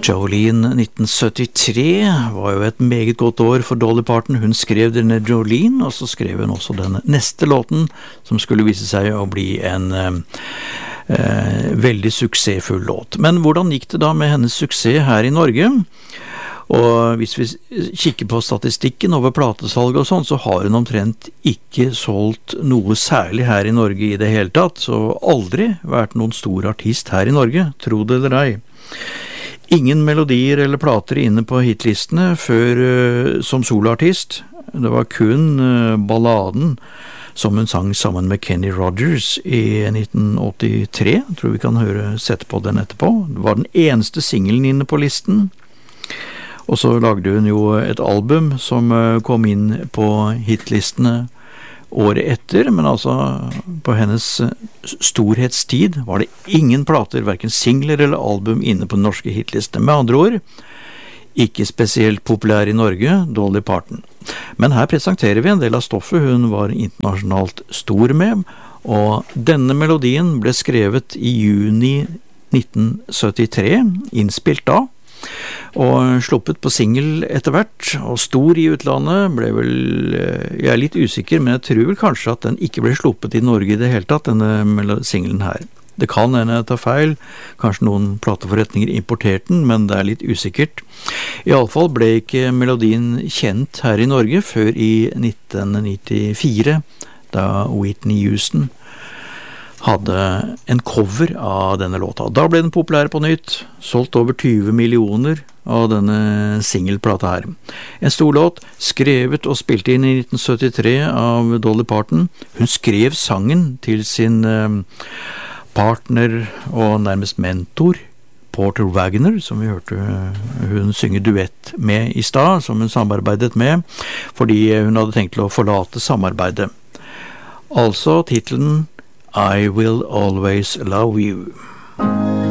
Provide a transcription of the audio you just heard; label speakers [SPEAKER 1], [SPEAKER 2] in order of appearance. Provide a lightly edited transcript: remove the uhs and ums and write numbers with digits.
[SPEAKER 1] Jolene 1973 var jo et meget godt år for Dolly Parton. Hun skrev denne Jolene, og så skrev hun også den neste låten, som skulle vise seg å bli en veldig suksessfull låt. Men hvordan gikk det da med hennes suksess her i Norge? Og hvis vi kikker på statistikken over platesalg og sånn, så har hun omtrent ikke solgt noe særlig her i Norge i det hele tatt, så aldri vært noen stor artist her i Norge, tro det eller ei. Ingen melodier eller plater inne på hitlistene før som soloartist. Det var kun balladen som hun sang sammen med Kenny Rogers i 1983. Jeg tror vi kan sette på den etterpå. Det var den eneste singelen inne på listen. Og så lagde hun jo et album som kom inn på hitlistene året etter, men altså på hennes storhetstid var det ingen plater, hverken singler eller album inne på den norske hitlistene. Med andre ord, ikke spesielt populær i Norge, Dolly Parton. Men her presenterer vi en del av stoffet hun var internasjonalt stor med, og denne melodien ble skrevet i juni 1973, innspilt da, og sluppet på single etter hvert, og stor i utlandet. Ble vel, jeg er litt usikker, men jeg tror vel kanskje at den ikke ble sluppet i Norge i det hele tatt, denne singlen her. Det kan hende jeg tar feil, kanskje noen plateforretninger importerte den, men det er litt usikkert. I alle fall ble ikke melodien kjent her i Norge før i 1994, da Whitney Houston hadde en cover av denne låta. Da ble den populær på nytt, solgt over 20 millioner av denne singelplata her. En stor låt, skrevet og spilt inn i 1973 av Dolly Parton. Hun skrev sangen til sin partner og nærmest mentor, Porter Wagoner, som vi hørte hun synge duett med i stad, som hun samarbeidet med, fordi hun hadde tenkt til å forlate samarbeidet. Altså titelen I Will Always Love You.